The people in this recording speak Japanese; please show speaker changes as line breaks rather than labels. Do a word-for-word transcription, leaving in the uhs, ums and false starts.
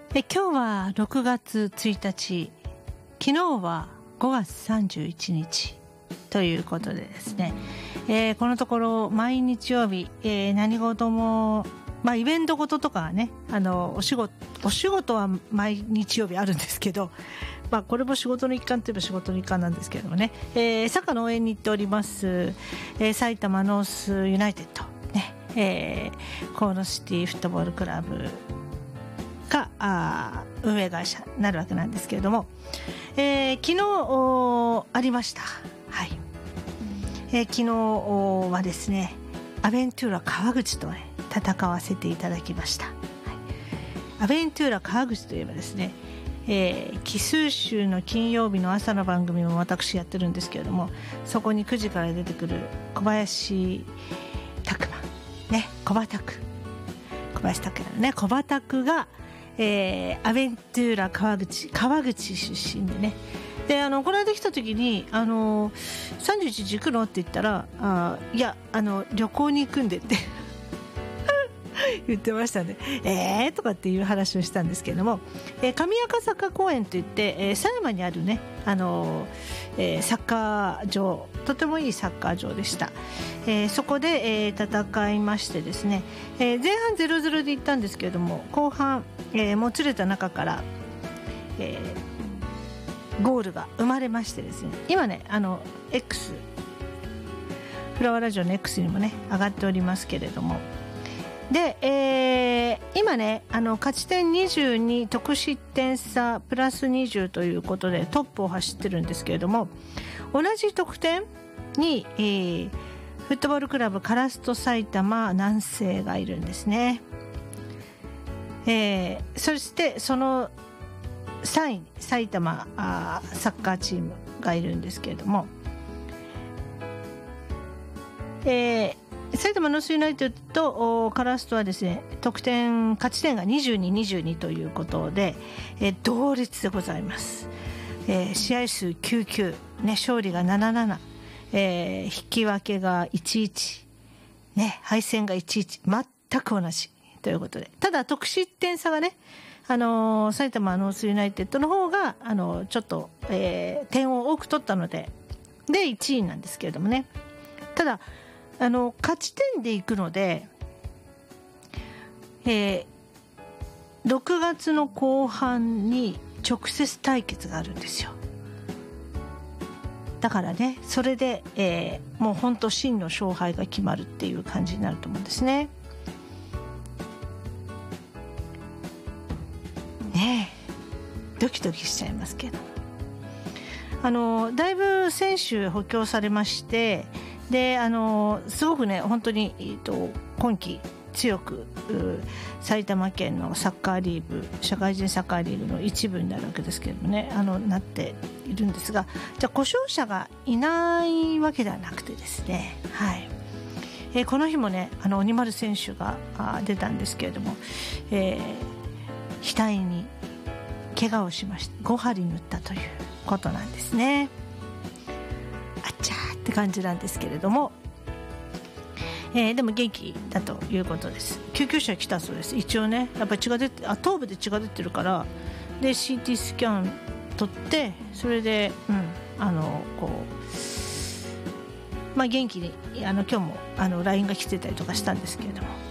え今日はろくがつついたち、昨日はごがつさんじゅういちにちということでですね、えー、このところ毎日曜日、えー、何事も、まあ、イベント事とかはね、あのお仕事お仕事は毎日曜日あるんですけど、まあ、これも仕事の一環といえば仕事の一環なんですけれどもね、えー、サッカーの応援に行っております、えー、埼玉ノースユナイテッド、ねえー、鴻巣シティフットボールクラブがあ運営会社になるわけなんですけれども、えー、昨日ありました、はいえー、昨日はですねアベントゥーラ川口と、ね、戦わせていただきました、はい、アベントゥーラ川口といえばですね、えー、奇数週の金曜日の朝の番組も私やってるんですけれども、そこにくじから出てくる小林拓馬ね、小葉拓小林拓也のね小葉拓がえー、アベントゥーラ川口川口出身でね、であのこの間来た時にあのさんじゅういちにち行くのって言ったら、あいやあの旅行に行くんでって言ってましたね。えーとかっていう話をしたんですけれども、えー、上赤坂公園といって、えー、狭山にあるねあの、えー、サッカー場、とてもいいサッカー場でした。えー、そこで、えー、戦いましてですね、えー、前半 ゼロたいゼロ で行ったんですけれども、後半、えー、もつれた中から、えー、ゴールが生まれましてですね、今ねあの X フラワーラジオの X にもね上がっておりますけれども、で、えー、今ねあの勝ち点にじゅうに、得失点差プラスにじゅうということでトップを走ってるんですけれども、同じ得点に、えー、フットボールクラブ烏戸埼玉南西がいるんですね。えー、そしてそのさんいに埼玉あーサッカーチームがいるんですけれども、えー、埼玉ノースユナイテッドと烏戸はですね得点勝ち点がにじゅうに、にじゅうにということで、えー、同率でございます。えー、試合数きゅうきゅう、ね、勝利がななたいなな、えー、引き分けがいちたいいち、ね、敗戦がいちたいいち、全く同じということで、ただ得失点差がね、あのー、埼玉ノースユナイテッドの方が、あのー、ちょっと、えー、点を多く取ったのででいちいなんですけれどもね、ただあの勝ち点でいくので、えー、ろくがつの後半に直接対決があるんですよ。だからねそれで、えー、もう本当真の勝敗が決まるっていう感じになると思うんですね。ねえドキドキしちゃいますけど、あのだいぶ選手補強されまして、であのすごくね本当に、えー、と今季強く埼玉県のサッカーリーグ、社会人サッカーリーグの一部になるわけですけれどもね、あのなっているんですが、じゃあ故障者がいないわけではなくてですね、はいえー、この日もねあの鬼丸選手が出たんですけれども、えー、額に怪我をしまして、ごはり縫ったということなんですね。あっちゃーって感じなんですけれども、えー、でも元気だということです。救急車来たそうです。一応ねやっぱり血が出て、あ頭部で血が出てるから、で シーティー スキャン取って、それで、うん、あのこうまあ元気にあの今日もあの ライン が来てたりとかしたんですけれども、